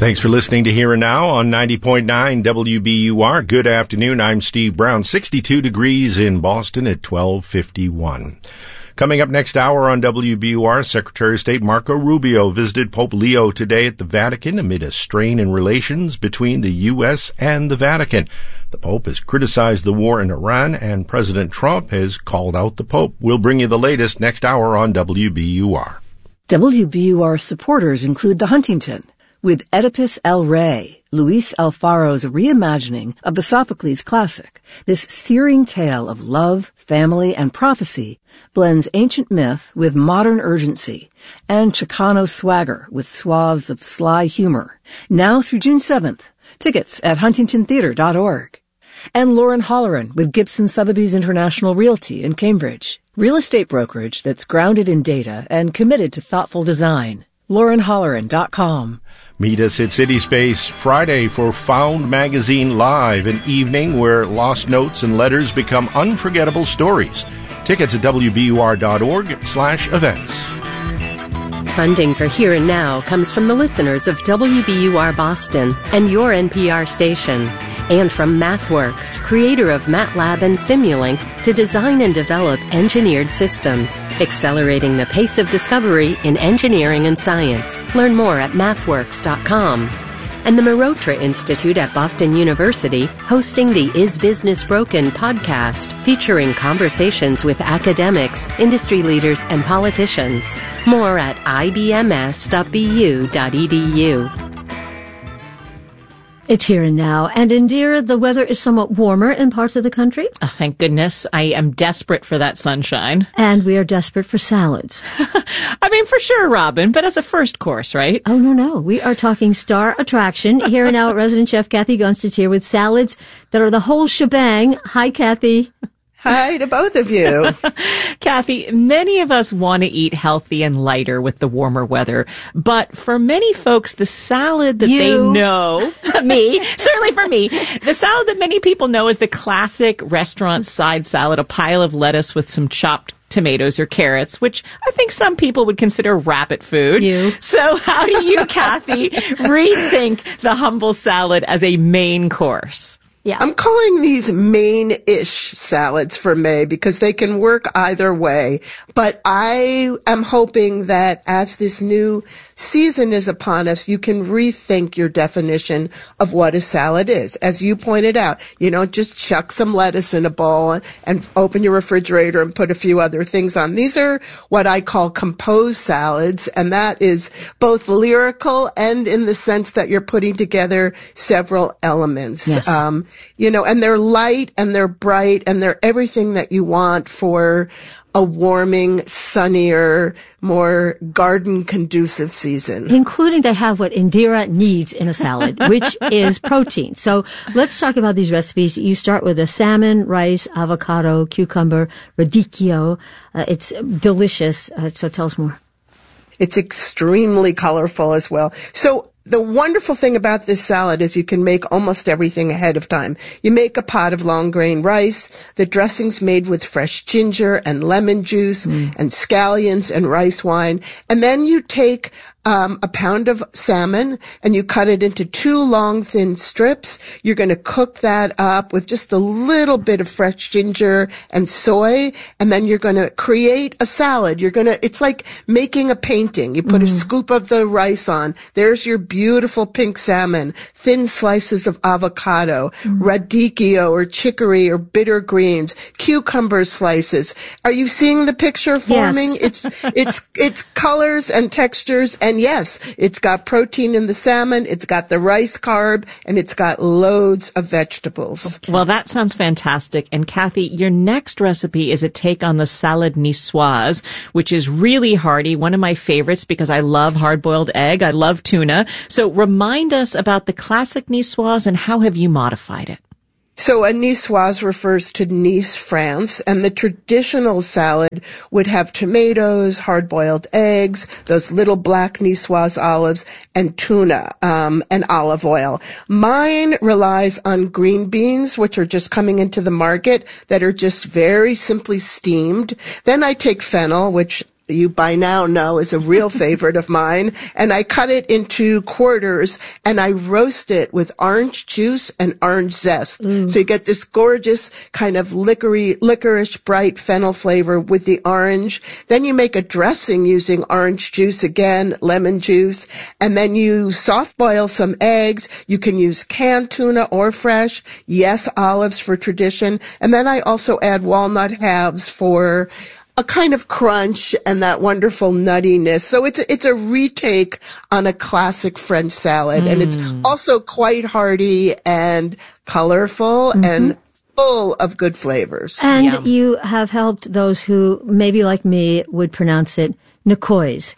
Thanks for listening to Here and Now on 90.9 WBUR. Good afternoon. I'm Steve Brown. 62 degrees in Boston at 12:51. Coming up next hour on WBUR, Secretary of State Marco Rubio visited Pope Leo today at the Vatican amid a strain in relations between the U.S. and the Vatican. The Pope has criticized the war in Iran, and President Trump has called out the Pope. We'll bring you the latest next hour on WBUR. WBUR supporters include the Huntington, with Oedipus El Rey, Luis Alfaro's reimagining of the Sophocles classic. This searing tale of love, family, and prophecy blends ancient myth with modern urgency, and Chicano swagger with swaths of sly humor. Now through June 7th. Tickets at huntingtontheater.org. And Lauren Holleran with Gibson Sotheby's International Realty in Cambridge. Real estate brokerage that's grounded in data and committed to thoughtful design. LaurenHolleran.com. Meet us at City Space Friday for Found Magazine Live, an evening where lost notes and letters become unforgettable stories. Tickets at WBUR.org/events. Funding for Here and Now comes from the listeners of WBUR Boston and your NPR station, and from MathWorks, creator of MATLAB and Simulink, to design and develop engineered systems, accelerating the pace of discovery in engineering and science. Learn more at mathworks.com. And the Marotra Institute at Boston University, hosting the Is Business Broken podcast, featuring conversations with academics, industry leaders, and politicians. More at ibms.bu.edu. It's Here and Now. And Indira, the weather is somewhat warmer in parts of the country. Oh, thank goodness. I am desperate for that sunshine. And we are desperate for salads. I mean, for sure, Robin, but as a first course, right? Oh, no. We are talking star attraction. Here and Now, resident chef Kathy Gunst's here with salads that are the whole shebang. Hi, Kathy. Hi to both of you. Kathy, many of us want to eat healthy and lighter with the warmer weather, but for many folks, the salad that they know, certainly for me, the salad that many people know is the classic restaurant side salad, a pile of lettuce with some chopped tomatoes or carrots, which I think some people would consider rabbit food. So how do you, Kathy, rethink the humble salad as a main course? Yeah. I'm calling these main-ish salads for May because they can work either way. But I am hoping that as this new season is upon us, you can rethink your definition of what a salad is. As you pointed out, you don't just chuck some lettuce in a bowl and open your refrigerator and put a few other things on. These are what I call composed salads, and that is both lyrical and in the sense that you're putting together several elements. Yes. And they're light and they're bright and they're everything that you want for a warming, sunnier, more garden-conducive season. Including they have what Indira needs in a salad, which is protein. So let's talk about these recipes. You start with a salmon, rice, avocado, cucumber, radicchio. It's delicious. So tell us more. It's extremely colorful as well. So the wonderful thing about this salad is you can make almost everything ahead of time. You make a pot of long grain rice. The dressing's made with fresh ginger and lemon juice and scallions and rice wine. And then you take a pound of salmon and you cut it into 2 long thin strips. You're going to cook that up with just a little bit of fresh ginger and soy, and then you're going to create a salad. It's like making a painting. You put a scoop of the rice on. There's your beautiful pink salmon, thin slices of avocado, radicchio or chicory or bitter greens, cucumber slices. Are you seeing the picture forming? Yes. It's colors and textures, and yes, it's got protein in the salmon, it's got the rice carb, and it's got loads of vegetables. Well, that sounds fantastic. And Kathy, your next recipe is a take on the salad niçoise, which is really hearty, one of my favorites because I love hard-boiled egg, I love tuna. So remind us about the classic niçoise and how have you modified it? So a niçoise refers to Nice, France, and the traditional salad would have tomatoes, hard-boiled eggs, those little black niçoise olives, and tuna, and olive oil. Mine relies on green beans, which are just coming into the market, that are just very simply steamed. Then I take fennel, which you by now know is a real favorite of mine. And I cut it into quarters and I roast it with orange juice and orange zest. So you get this gorgeous kind of licorice bright fennel flavor with the orange. Then you make a dressing using orange juice again, lemon juice, and then you soft boil some eggs. You can use canned tuna or fresh. Yes, olives for tradition. And then I also add walnut halves for a kind of crunch and that wonderful nuttiness. So it's a retake on a classic French salad, and it's also quite hearty and colorful and full of good flavors. And you have helped those who maybe like me would pronounce it Nicoise.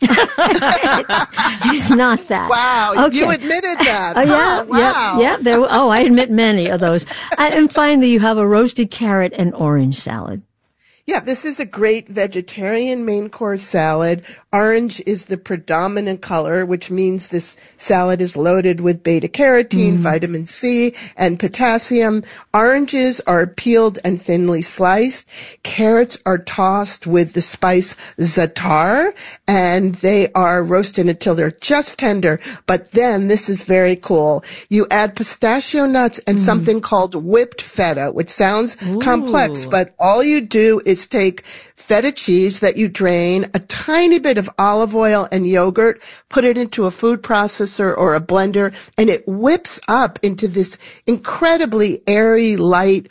It's not that. Wow, okay. You admitted that. Oh, yeah, wow. yeah. I admit many of those. And finally, you have a roasted carrot and orange salad. Yeah, this is a great vegetarian main course salad. Orange is the predominant color, which means this salad is loaded with beta-carotene, vitamin C, and potassium. Oranges are peeled and thinly sliced. Carrots are tossed with the spice za'atar, and they are roasted until they're just tender. But then, this is very cool, you add pistachio nuts and something called whipped feta, which sounds complex, but all you do is take feta cheese that you drain, a tiny bit of olive oil and yogurt, put it into a food processor or a blender, and it whips up into this incredibly airy, light,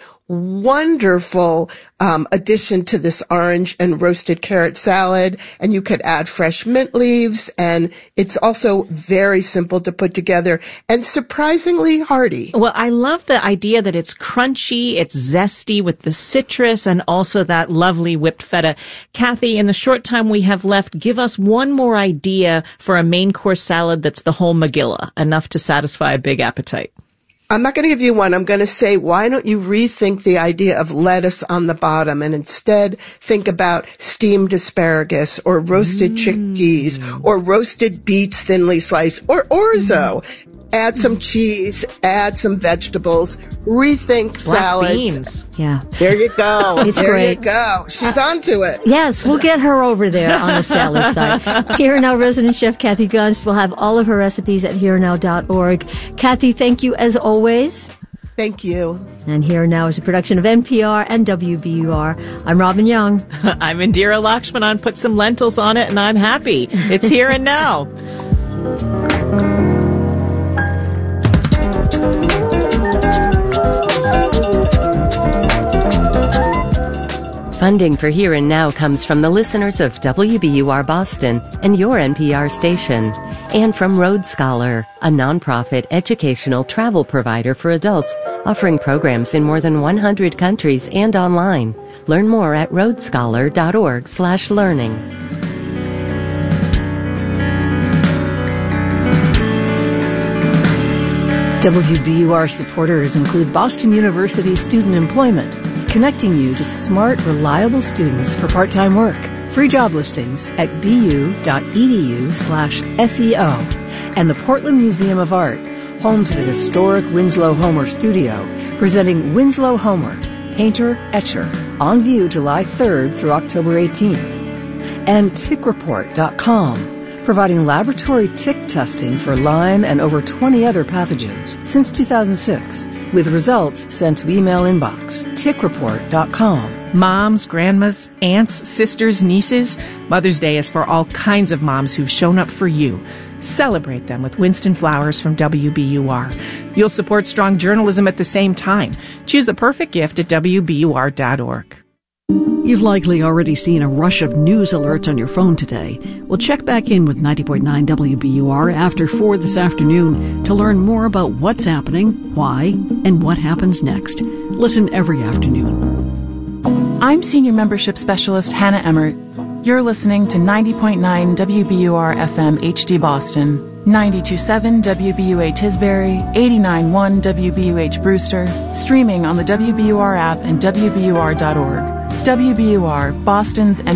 wonderful addition to this orange and roasted carrot salad. And you could add fresh mint leaves, and it's also very simple to put together and surprisingly hearty. Well, I love the idea that it's crunchy, it's zesty with the citrus, and also that lovely whipped feta. Kathy, in the short time we have left, give us one more idea for a main course salad that's the whole Megillah, enough to satisfy a big appetite. I'm not going to give you one. I'm going to say, why don't you rethink the idea of lettuce on the bottom and instead think about steamed asparagus or roasted chickpeas or roasted beets thinly sliced or orzo. Add some cheese, add some vegetables, rethink salads. Beans. Yeah. There you go. It's there great. you go. She's onto it. Yes, we'll get her over there on the salad side. Here Now resident chef Kathy Gunst will have all of her recipes at herenow.org. Kathy, thank you as always. Thank you. And Here Now is a production of NPR and WBUR. I'm Robin Young. I'm Indira Lakshmanan. Put some lentils on it and I'm happy. It's Here and Now. Funding for Here and Now comes from the listeners of WBUR Boston and your NPR station, and from Road Scholar, a nonprofit educational travel provider for adults offering programs in more than 100 countries and online. Learn more at roadscholar.org/learning. WBUR supporters include Boston University Student Employment, connecting you to smart, reliable students for part-time work. Free job listings at bu.edu/SEO. And the Portland Museum of Art, home to the historic Winslow Homer Studio, presenting Winslow Homer, painter, etcher, on view July 3rd through October 18th. And TickReport.com, providing laboratory tick testing for Lyme and over 20 other pathogens since 2006, with results sent to email inbox. TickReport.com. Moms, grandmas, aunts, sisters, nieces. Mother's Day is for all kinds of moms who've shown up for you. Celebrate them with Winston Flowers from WBUR. You'll support strong journalism at the same time. Choose the perfect gift at WBUR.org. You've likely already seen a rush of news alerts on your phone today. Well, check back in with 90.9 WBUR after 4 this afternoon to learn more about what's happening, why, and what happens next. Listen every afternoon. I'm Senior Membership Specialist Hannah Emmert. You're listening to 90.9 WBUR FM HD Boston, 92.7 WBUA Tisbury, 89.1 WBUH Brewster, streaming on the WBUR app and WBUR.org. WBUR, Boston's